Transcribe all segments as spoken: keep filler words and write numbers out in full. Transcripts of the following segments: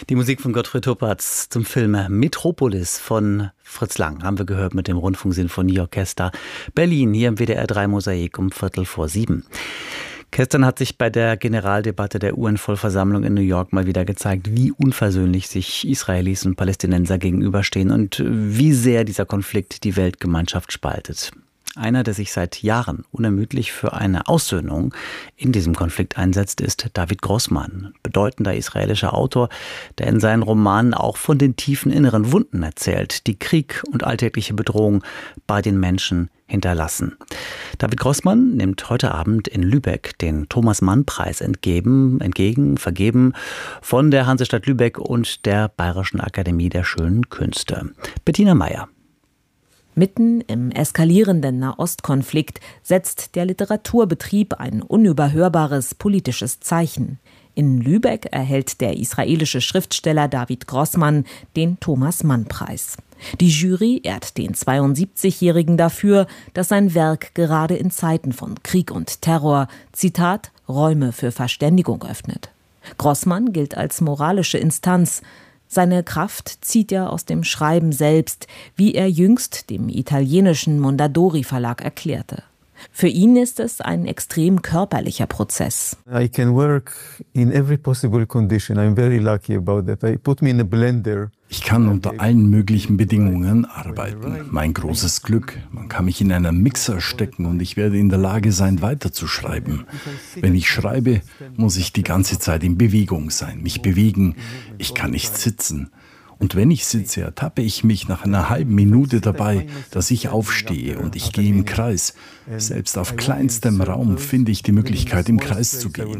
Die Musik von Gottfried Tuppatz zum Film Metropolis von Fritz Lang haben wir gehört mit dem Rundfunksinfonieorchester Berlin hier im W D R drei Mosaik um Viertel vor sieben. Gestern hat sich bei der Generaldebatte der U N-Vollversammlung in New York mal wieder gezeigt, wie unversöhnlich sich Israelis und Palästinenser gegenüberstehen und wie sehr dieser Konflikt die Weltgemeinschaft spaltet. Einer, der sich seit Jahren unermüdlich für eine Aussöhnung in diesem Konflikt einsetzt, ist David Grossman, bedeutender israelischer Autor, der in seinen Romanen auch von den tiefen inneren Wunden erzählt, die Krieg und alltägliche Bedrohung bei den Menschen hinterlassen. David Grossman nimmt heute Abend in Lübeck den Thomas-Mann-Preis entgegen, entgegen, vergeben von der Hansestadt Lübeck und der Bayerischen Akademie der Schönen Künste. Bettina Meyer. Mitten im eskalierenden Nahostkonflikt setzt der Literaturbetrieb ein unüberhörbares politisches Zeichen. In Lübeck erhält der israelische Schriftsteller David Grossman den Thomas-Mann-Preis. Die Jury ehrt den zweiundsiebzigjährigen dafür, dass sein Werk gerade in Zeiten von Krieg und Terror, Zitat, Räume für Verständigung öffnet. Grossman gilt als moralische Instanz. Seine Kraft zieht er aus dem Schreiben selbst, wie er jüngst dem italienischen Mondadori Verlag erklärte. Für ihn ist es ein extrem körperlicher Prozess. I can work in every possible condition. I'm very lucky about that. I put me in a blender. Ich kann unter allen möglichen Bedingungen arbeiten. Mein großes Glück. Man kann mich in einen Mixer stecken und ich werde in der Lage sein, weiterzuschreiben. Wenn ich schreibe, muss ich die ganze Zeit in Bewegung sein, mich bewegen. Ich kann nicht sitzen. Und wenn ich sitze, ertappe ich mich nach einer halben Minute dabei, dass ich aufstehe und ich gehe im Kreis. Selbst auf kleinstem Raum finde ich die Möglichkeit, im Kreis zu gehen.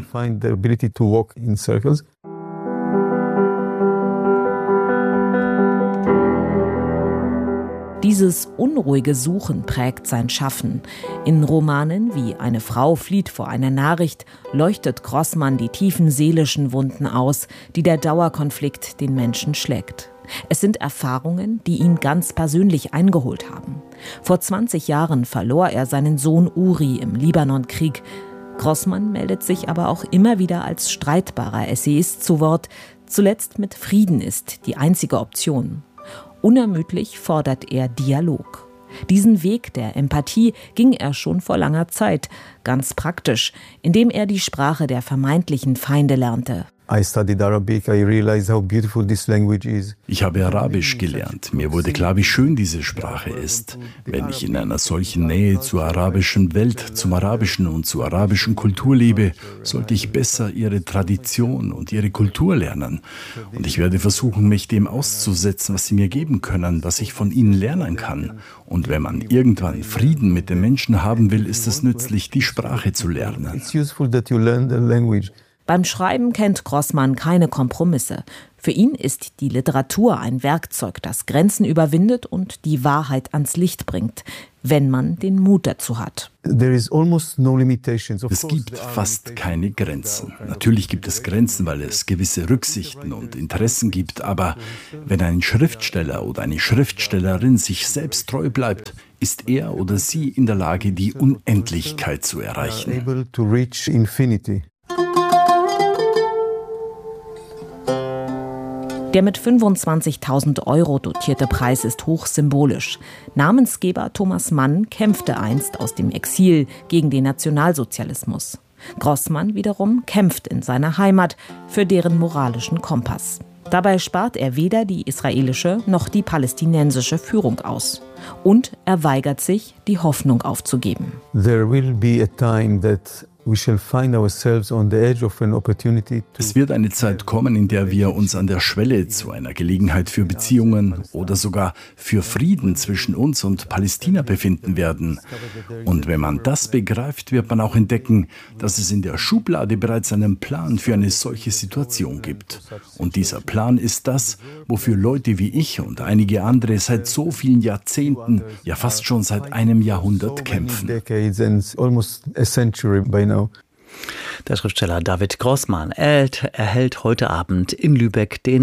Dieses unruhige Suchen prägt sein Schaffen. In Romanen wie Eine Frau flieht vor einer Nachricht leuchtet Grossman die tiefen seelischen Wunden aus, die der Dauerkonflikt den Menschen schlägt. Es sind Erfahrungen, die ihn ganz persönlich eingeholt haben. Vor zwanzig Jahren verlor er seinen Sohn Uri im Libanonkrieg. Grossman meldet sich aber auch immer wieder als streitbarer Essayist zu Wort. Zuletzt mit Frieden ist die einzige Option. Unermüdlich fordert er Dialog. Diesen Weg der Empathie ging er schon vor langer Zeit, ganz praktisch, indem er die Sprache der vermeintlichen Feinde lernte. Ich habe Arabisch gelernt. Mir wurde klar, wie schön diese Sprache ist. Wenn ich in einer solchen Nähe zur arabischen Welt, zum arabischen und zur arabischen Kultur lebe, sollte ich besser ihre Tradition und ihre Kultur lernen. Und ich werde versuchen, mich dem auszusetzen, was sie mir geben können, was ich von ihnen lernen kann. Und wenn man irgendwann Frieden mit den Menschen haben will, ist es nützlich, die Sprache zu lernen. Beim Schreiben kennt Grossman keine Kompromisse. Für ihn ist die Literatur ein Werkzeug, das Grenzen überwindet und die Wahrheit ans Licht bringt, wenn man den Mut dazu hat. Es gibt fast keine Grenzen. Natürlich gibt es Grenzen, weil es gewisse Rücksichten und Interessen gibt, aber wenn ein Schriftsteller oder eine Schriftstellerin sich selbst treu bleibt, ist er oder sie in der Lage, die Unendlichkeit zu erreichen. Der mit fünfundzwanzigtausend Euro dotierte Preis ist hochsymbolisch. Namensgeber Thomas Mann kämpfte einst aus dem Exil gegen den Nationalsozialismus. Grossman wiederum kämpft in seiner Heimat für deren moralischen Kompass. Dabei spart er weder die israelische noch die palästinensische Führung aus. Und er weigert sich, die Hoffnung aufzugeben. There will be a time that Es wird eine Zeit kommen, in der wir uns an der Schwelle zu einer Gelegenheit für Beziehungen oder sogar für Frieden zwischen uns und Palästina befinden werden. Und wenn man das begreift, wird man auch entdecken, dass es in der Schublade bereits einen Plan für eine solche Situation gibt. Und dieser Plan ist das, wofür Leute wie ich und einige andere seit so vielen Jahrzehnten, ja fast schon seit einem Jahrhundert kämpfen. Der Schriftsteller David Grossman erhält heute Abend in Lübeck den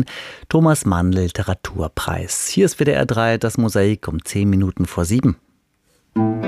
Thomas-Mann-Literaturpreis. Hier ist W D R drei das Mosaik um zehn Minuten vor sieben.